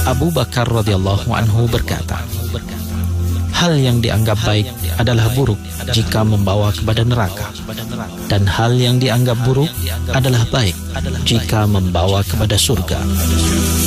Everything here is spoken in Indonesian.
Abu Bakar radhiyallahu anhu berkata, hal yang dianggap baik adalah buruk jika membawa kepada neraka, dan hal yang dianggap buruk adalah baik jika membawa kepada surga.